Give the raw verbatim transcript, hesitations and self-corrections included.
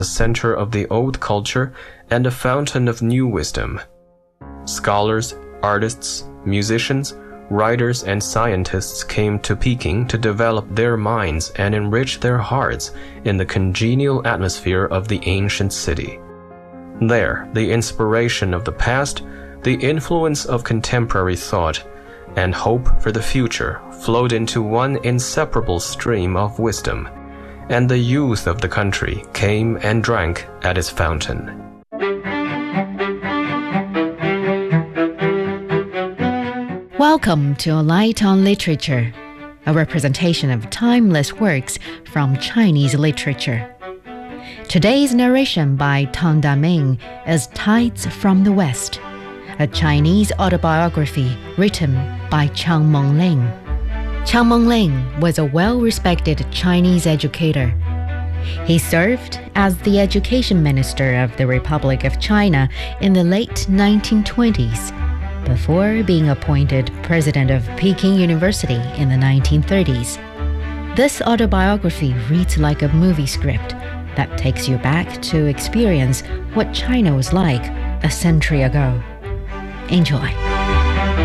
the center of the old culture and a fountain of new wisdom. Scholars, artists, musicians, writers, and scientists came to Peking to develop their minds and enrich their hearts in the congenial atmosphere of the ancient city. There, the inspiration of the past, the influence of contemporary thought, and hope for the future flowed into one inseparable stream of wisdom, and the youth of the country came and drank at its fountain. Welcome to A Light on Literature, a representation of timeless works from Chinese literature. Today's narration by Tang Daming is Tides from the West, a Chinese autobiography written by Chiang Meng-ling. Chiang Meng-ling was a well-respected Chinese educator. He served as the education minister of the Republic of China in the late nineteen twenties, before being appointed president of Peking University in the nineteen thirties. This autobiography reads like a movie script that takes you back to experience what China was like a century ago. Enjoy.